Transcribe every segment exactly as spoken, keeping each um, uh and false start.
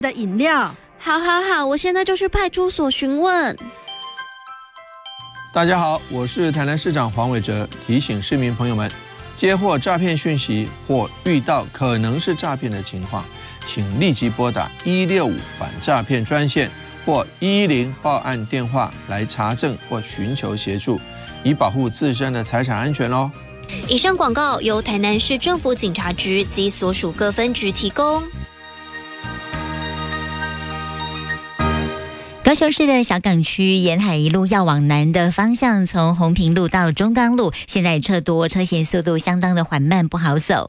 的饮料。 好好好，我现在就去派出所询问。 大家好，我是台南市长黄伟哲，提醒市民朋友们，接获诈骗讯息或遇到可能是诈骗的情况，请立即拨打一六五反诈骗专线或一一零报案电话来查证或寻求协助，以保护自身的财产安全哦。 以上广告由台南市政府警察局及所属各分局提供。 高雄市的小港区沿海一路要往南的方向，从红屏路到中钢路，现在车多，车行速度相当的缓慢，不好走。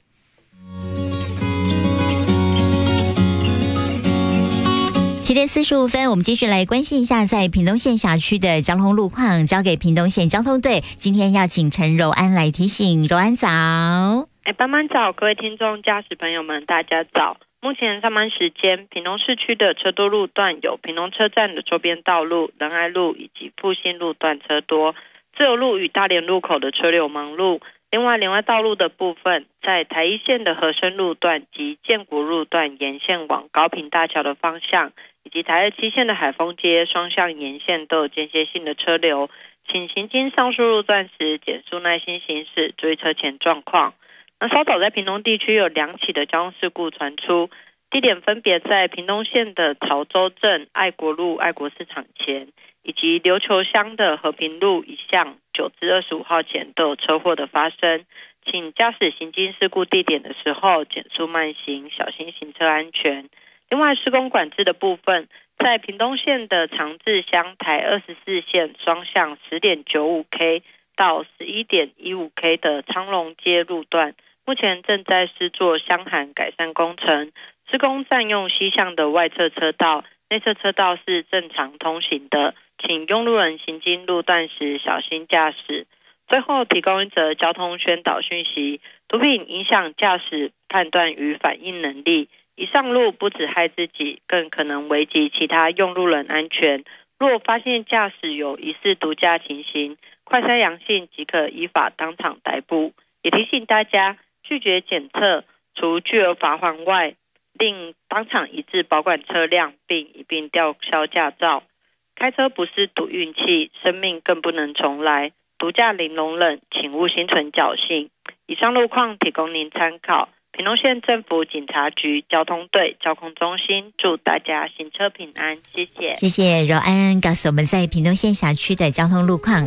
七点四十五分，我们继续来关心一下在屏东县辖区的交通路况，交给屏东县交通队。今天要请陈柔安来提醒。柔安早。 哎，班班早，各位听众、驾驶朋友们，大家早。目前上班时间，屏东市区的车多路段有屏东车站的周边道路、仁爱路以及复兴路段车多，自由路与大连路口的车流忙碌。另外，连外道路的部分，在台一线的和生路段及建国路段沿线往高屏大桥的方向，以及台二七线的海丰街双向沿线都有间歇性的车流，请行经上述路段时减速耐心行驶，注意车前状况。那稍早在屏东地区有两起的交通事故传出，地点分别在屏东县的潮州镇爱国路爱国市场前，以及琉球乡的和平路一巷九至二十五号前都有车祸的发生，请驾驶行经事故地点的时候减速慢行，小心行车安全。另外，施工管制的部分，在屏东县的长治乡台二十四线双向 十点九五 K 到 十一点一五 K 的昌隆街路段，目前正在施作箱涵改善工程，施工占用西向的外侧车道，内侧车道是正常通行的，请用路人行经路段时小心驾驶。最后提供一则交通宣导讯息，毒品影响驾驶判断与反应能力，一上路不只害自己，更可能危及其他用路人安全。若发现驾驶有疑似毒驾情形，快筛阳性即可依法当场逮捕。也提醒大家，拒绝检测，除巨额罚锾外，另当场移置保管车辆，并一并吊销驾照。开车不是赌运气，生命更不能重来。毒驾零容忍，请勿心存侥幸。以上路况提供您参考。屏东县政府警察局交通队交通中心祝大家行车平安，谢谢。 谢谢柔安告诉我们在屏东县辖区的交通路况。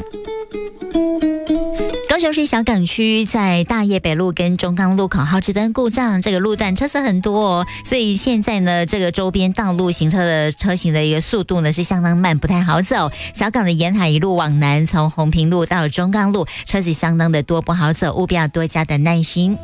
高雄市小港区在大业北路跟中钢路口号志灯故障，这个路段车色很多哦，所以现在呢，这个周边道路行车的车行的一个速度呢是相当慢，不太好走。小港的沿海一路往南，从红屏路到中钢路，车子相当的多，不好走，务必要多加的耐心。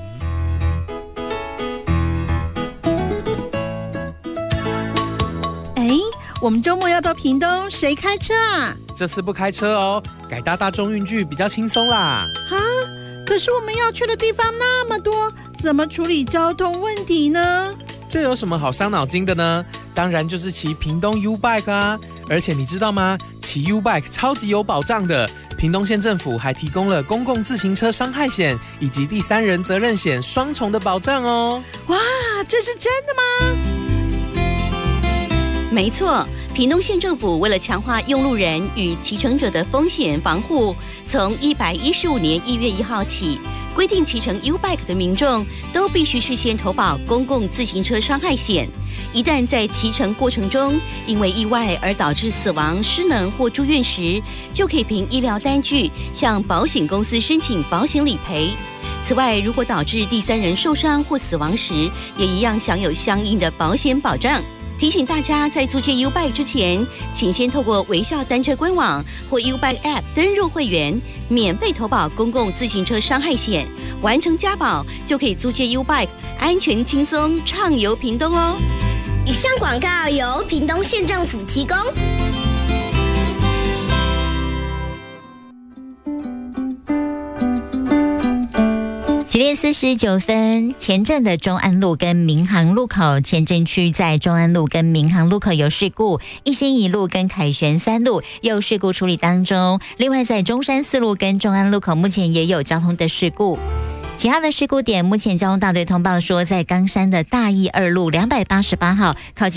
我们周末要到屏东，谁开车啊？ 这次不开车哦，改搭大众运具比较轻松啦。 啊，可是我们要去的地方那么多，怎么处理交通问题呢？ 这有什么好伤脑筋的呢？当然就是骑屏东 U-Bike 啊！而且你知道吗？骑 U-Bike 超级有保障的，屏东县政府还提供了公共自行车伤害险以及第三人责任险双重的保障哦。 哇，这是真的吗？ 没错，屏东县政府为了强化用路人与骑乘者的风险防护，从一百一十五年一月一号起，规定骑乘 U-Bike 的民众都必须事先投保公共自行车伤害险。一旦在骑乘过程中因为意外而导致死亡、失能或住院时，就可以凭医疗单据向保险公司申请保险理赔。此外，如果导致第三人受伤或死亡时，也一样享有相应的保险保障。提醒大家，在租借 U-Bike 之前，请先透过微笑单车官网或 U-Bike App 登入会员，免费投保公共自行车伤害险，完成加保就可以租借 U-Bike， 安全轻松畅游屏东哦。 以上广告由屏东县政府提供。 七点四十九分，前镇的中安路跟民航路口，前镇区在中安路跟民航路口有事故，一心一路跟凯旋三路有事故处理当中。另外，在中山四路跟中安路口目前也有交通的事故。其他的事故点，目前交通大队通报说，在冈山的大义二路两百八十八号靠近